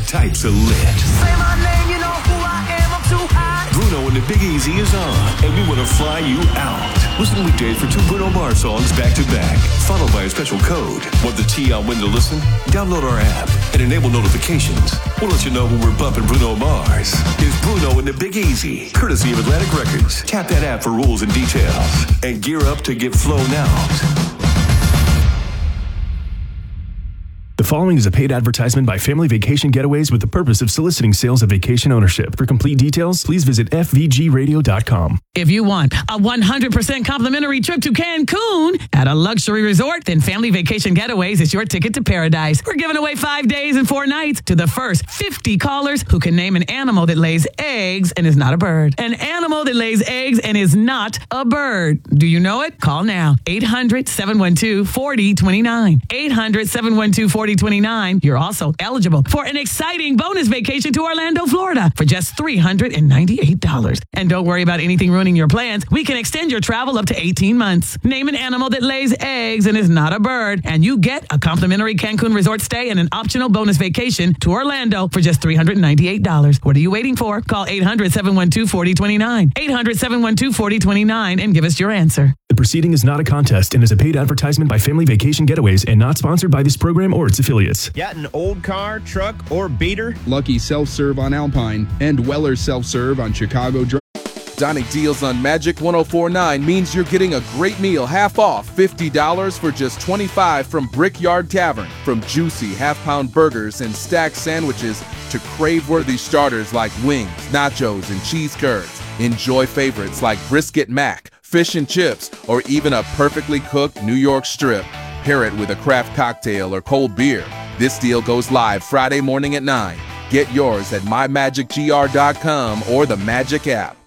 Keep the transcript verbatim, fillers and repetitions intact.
types of lit. Say my name, you know who I am, I'm too hot. Bruno and the Big Easy is on, and we want to fly you out. Listen weekdays for two Bruno Mars songs back to back, followed by a special code. Want the tea on when to listen? Download our app and enable notifications. We'll let you know when we're bumping Bruno Mars. It's Bruno and the Big Easy, courtesy of Atlantic Records. Tap that app for rules and details, and gear up to get flown out. The following is a paid advertisement by Family Vacation Getaways with the purpose of soliciting sales of vacation ownership. For complete details, please visit f v g radio dot com. If you want a one hundred percent complimentary trip to Cancun at a luxury resort, then Family Vacation Getaways is your ticket to paradise. We're giving away five days and four nights to the first fifty callers who can name an animal that lays eggs and is not a bird. An animal that lays eggs and is not a bird. Do you know it? Call now. eight hundred, seven one two, four zero two nine. eight hundred, seven one two, four zero two nine. You're also eligible for an exciting bonus vacation to Orlando, Florida for just three hundred ninety-eight dollars. And don't worry about anything ruining your plans. We can extend your travel up to eighteen months. Name an animal that lays eggs and is not a bird, and you get a complimentary Cancun resort stay and an optional bonus vacation to Orlando for just three hundred ninety-eight dollars. What are you waiting for? Call eight hundred, seven one two, four zero two nine. eight hundred, seven one two, four zero two nine and give us your answer. The proceeding is not a contest and is a paid advertisement by Family Vacation Getaways and not sponsored by this program or its affiliates. Got an old car, truck, or beater? Lucky Self-Serve on Alpine and Weller Self-Serve on Chicago Drive. Sonic Deals on Magic one oh four point nine means you're getting a great meal half off, fifty dollars for just twenty-five dollars from Brickyard Tavern. From juicy half-pound burgers and stacked sandwiches to crave-worthy starters like wings, nachos, and cheese curds. Enjoy favorites like brisket mac, fish and chips, or even a perfectly cooked New York strip. Pair it with a craft cocktail or cold beer. This deal goes live Friday morning at nine. Get yours at my magic g r dot com or the Magic app.